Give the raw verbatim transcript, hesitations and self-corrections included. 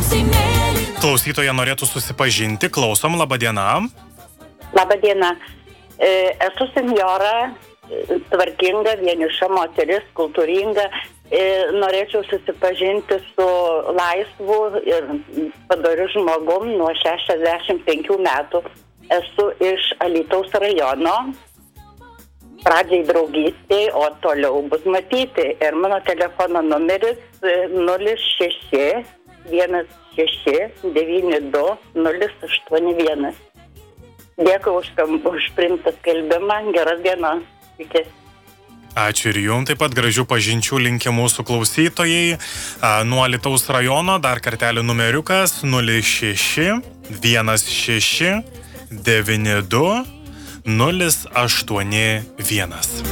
Klausytoja norėtų susipažinti. Klausom, laba diena. Labą dieną. E, esu senjora, tvarkinga, vieniša moteris, kultūringa. E, norėčiau susipažinti su laisvu ir padoriu žmogum nuo šešiasdešimt penkių metų. Esu iš Alytaus rajono. Pradžiai draugystė, o toliau bus matyti. Ir mano telefono numeris nulis šeši vienas šeši devyni du nulis aštuoni vienas. Dėkui už, už priimtą skelbimą. Geros dienos. Iki. Ačiū ir jums. Taip pat gražių pažinčių linki mūsų klausytojai. Nuo Alytaus rajono dar kartelį numeriukas nulis šeši vienas šeši devyni du nulis aštuoni vienas.